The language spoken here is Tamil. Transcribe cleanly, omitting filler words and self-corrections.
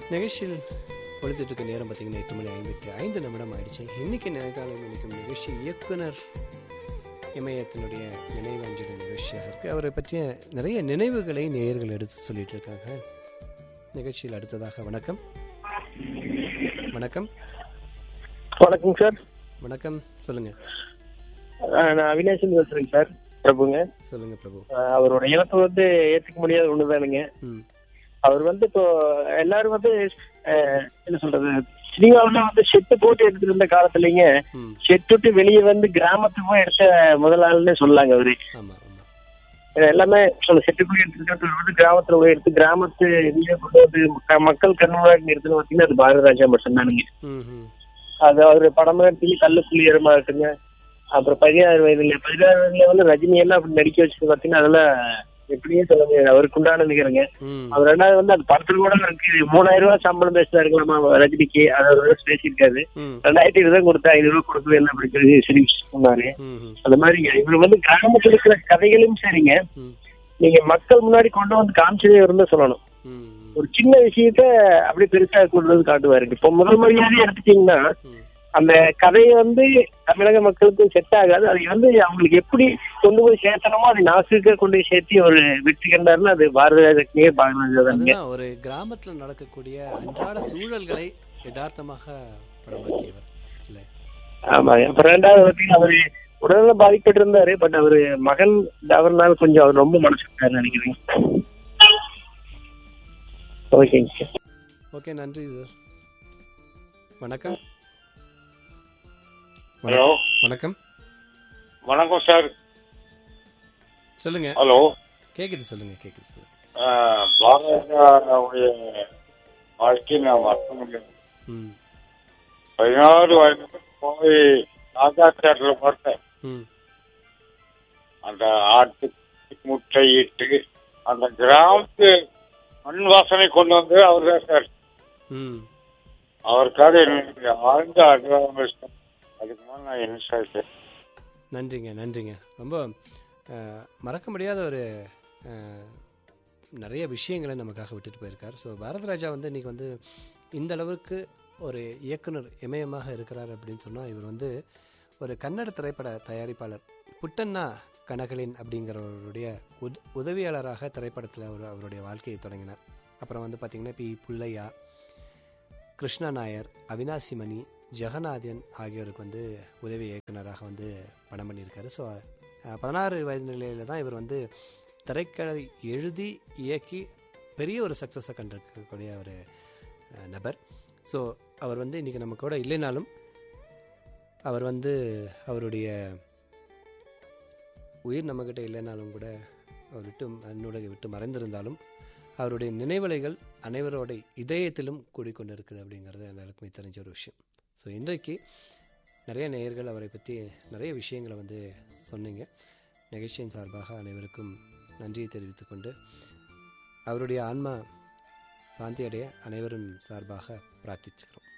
நிகழ்ச்சியில் பொழுதுட்டு இருக்க நேரம் பார்த்தீங்கன்னா 8:55 ஆயிடுச்சு. இன்னைக்கு நினைத்தாலும் இன்னைக்கும் நிகழ்ச்சி இயக்குனர் இமயத்தினுடைய நினைவஞ்சலி நிகழ்ச்சியாக இருக்குது. அவரை பற்றிய நிறைய நினைவுகளை நேயர்கள் எடுத்து சொல்லிட்டு இருக்காங்க. நிகழ்ச்சியில் அடுத்ததாக வணக்கம். வணக்கம். வணக்கம் சார். வணக்கம், சொல்லுங்க. நான் அவினாஷன் பேசுறேங்க சார். பிரபுங்க. சொல்லுங்க பிரபு. அவரோட இழப்பு ஏற்றுக்க முடியாத ஒண்ணுதானுங்க. அவர் இப்போ எல்லாரும் என்ன சொல்றது, சினிமாவில செட்டு போட்டு எடுத்துட்டு இருந்த காலத்துலங்க செட்டு விட்டு வெளியே கிராமத்துக்கு போய் எடுத்த முதல் ஆளுன்னு சொல்லலாங்க அவரு. எல்லாமே செட்டுக்குள்ளே எடுத்துட்டு கிராமத்துல போய் எடுத்து கிராமத்து வெளியே கொண்டு வந்து மக்கள் கண்ணு முன்னாடி நிறுத்துன்னு பாத்தீங்கன்னா அது பாரதிராஜா மட்டும் தானுங்க. அது அவரு படம் கல்லுக்குள்ளியரமா இருக்குங்க. அப்புறம் 16 வயதுல ரஜினி எல்லாம் அப்படி நடிக்க வச்சு பாத்தீங்கன்னா அதெல்லாம் எப்படியே சொல்ல முடியாது. அவருக்கு உண்டான நிகழ்ங்க. அவர் ரெண்டாவது அந்த படத்துல கூட இருக்கு 3000 ரூபாய் சம்பளம் பேசுறாருங்களாமா ரஜினிக்கு. அது ஒரு பேசியிருக்காரு. 2020 தான் கொடுத்தா 500 ரூபாய் கொடுக்கவே இல்லை அப்படி சொல்லி சரி சொன்னாரு. அந்த மாதிரி இவர் கிராமத்துல இருக்கிற கதைகளும் சரிங்க, நீங்க மக்கள் முன்னாடி கொண்டு வந்து காமிச்சதே இருந்தா சொல்லணும். ஒரு சின்ன விஷயத்த அப்படியே பெருசா கொண்டு வந்து காட்டுவாரு. இப்ப முதல் மரியாதையை எடுத்துட்டீங்கன்னா அந்த கதையை தமிழக மக்களுக்கும் செட் ஆகாது. அது அவங்களுக்கு எப்படி கொண்டு போய் சேர்த்தனமோ அதை நாசுக்க கொண்டு போய் சேர்த்து ஒரு வெற்றி கண்டாருன்னா அது பாரதிராஜாக்கே பாரதிராஜா. ஒரு கிராமத்துல நடக்கக்கூடிய அன்றாட சூழல்களை யதார்த்தமாக படமாக்கியவர் இல்ல. ஆமாங்க. அப்புறம் ரெண்டாவது அவரு உடல்நல பாதிக்கப்பட்டு இருந்தாரு. பட் அவரு மகன் அவர்னால கொஞ்சம் அவர் ரொம்ப மனசு நினைக்கிறேன். ஓகேங்க சார். ஓகே, நன்றி சார். வணக்கம். ஹலோ. வணக்கம். வணக்கம் சார். சொல்லுங்க. ஹலோ. கேக்குது, சொல்லுங்க. கேக்குது சார். பாரதிராஜாவுடைய வாழ்க்கையை நான் மறக்க முடியாது. 16 வயதுக்கு போய் ராஜா தேட்டர்ல பார்த்தேன். அந்த ஆட்டு முட்டையிட்டு அந்த கிராமத்து மண் வாசனை கொண்டு வந்து அவர் தான் சார். அவருக்காக என்னுடைய ஆழ்ந்த அனுபவம். அதுக்கு மேலே நான் என்ன சார். நன்றிங்க, நன்றிங்க. ரொம்ப மறக்க முடியாத ஒரு நிறைய விஷயங்களை நமக்காக விட்டுட்டு போயிருக்கார். ஸோ பாரதிராஜா இன்னைக்கு இந்த அளவுக்கு ஒரு இயக்குனர் இமயமாக இருக்கிறார் அப்படின்னு சொன்னால், இவர் ஒரு கன்னட திரைப்பட தயாரிப்பாளர் புட்டண்ணா கனகலின் அப்படிங்கிறவருடைய உதவியாளராக திரைப்படத்தில் அவருடைய வாழ்க்கையை தொடங்கினார். அப்புறம் பார்த்திங்கன்னா பி புள்ளையா, கிருஷ்ணா நாயர், அவினாசி மணி, ஜெகநாதன் ஆகியோருக்கு உதவி இயக்குனராக படம் பண்ணியிருக்காரு. ஸோ 16 வயது நிலையில் தான் இவர் திரைக்கதை எழுதி இயக்கி பெரிய ஒரு சக்ஸஸை கண்டிருக்கக்கூடிய ஒரு நபர். ஸோ அவர் இன்றைக்கி நம்ம கூட இல்லைனாலும், அவர் அவருடைய உயிர் நம்மக்கிட்ட இல்லைனாலும் கூட, அவர் அன்னுலகை விட்டு மறைந்திருந்தாலும் அவருடைய நினைவலைகள் அனைவரோட இதயத்திலும் கூடிக்கொண்டு இருக்குது அப்படிங்கிறது எல்லாருக்குமே தெரிஞ்ச ஒரு விஷயம். ஸோ இன்றைக்கு நிறைய நேயர்கள் அவரை பற்றி நிறைய விஷயங்களை சொன்னீங்க. நிகழ்ச்சியின் சார்பாக அனைவருக்கும் நன்றியை தெரிவித்துக்கொண்டு, அவருடைய ஆன்மா சாந்தி அடைய அனைவரும் சார்பாக பிரார்த்திச்சுக்கிறோம்.